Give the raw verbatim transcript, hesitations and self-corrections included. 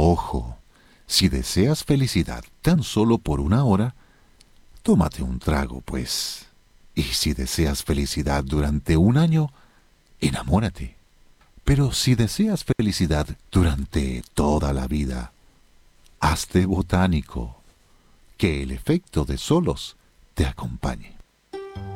ojo, si deseas felicidad tan solo por una hora, tómate un trago, pues. Y si deseas felicidad durante un año, enamórate. Pero si deseas felicidad durante toda la vida, hazte botánico. Que el efecto de solos te acompañe.